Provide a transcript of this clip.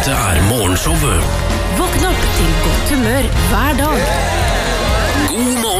Dette Morgenshowet. Våkn opp til godt humør hver dag. God morgen!